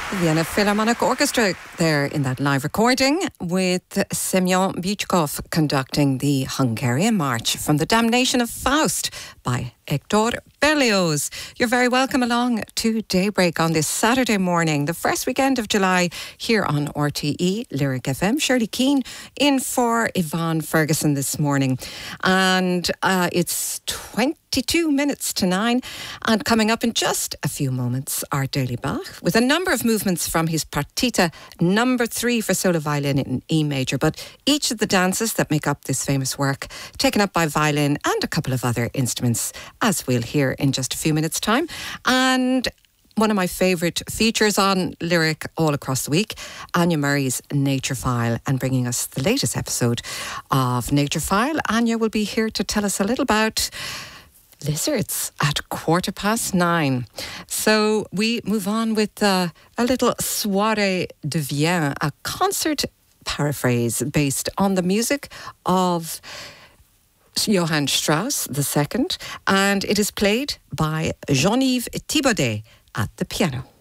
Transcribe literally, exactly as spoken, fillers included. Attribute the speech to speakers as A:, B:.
A: The Vienna Philharmonic Orchestra there in that live recording with Semyon Bychkov conducting the Hungarian March from The Damnation of Faust by Hector Berlioz. You're very welcome along to Daybreak on this Saturday morning, the first weekend of July here on R T E Lyric F M. Shirley Keane in for Yvonne Ferguson this morning. And uh, it's twenty-two minutes to nine. And coming up in just a few moments, Art Daly Bach with a number of movements from his Partita number three for solo violin in E major. But each of the dances that make up this famous work taken up by violin and a couple of other instruments, as we'll hear in just a few minutes' time. And one of my favourite features on Lyric all across the week, Anya Murray's Nature File, and bringing us the latest episode of Nature File. Anya will be here to tell us a little about lizards at quarter past nine. So we move on with uh, a little Soirée de Vienne, a concert paraphrase based on the music of Johann Strauss the Second, and it is played by Jean-Yves Thibaudet at the piano.